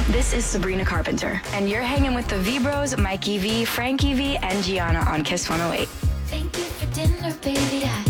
This is Sabrina Carpenter, and you're hanging with the V-Bros, Mikey V, Frankie V, and Gianna on Kiss 108. Thank you for dinner, baby.